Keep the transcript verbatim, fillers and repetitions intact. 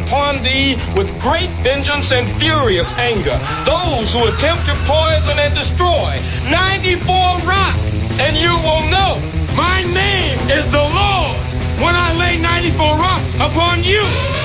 upon thee with great vengeance and furious anger those who attempt to poison and destroy ninety-four Rock, and you will know my name is the Lord when I lay ninety-four Rock upon you.